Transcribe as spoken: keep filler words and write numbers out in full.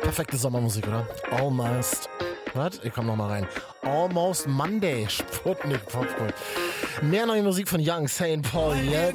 Perfekte Sommermusik, oder? Almost. Was? Ich komm noch mal rein. Almost Monday. Sputnik Popgold. Mehr neue Musik von Young Saint Paul jetzt.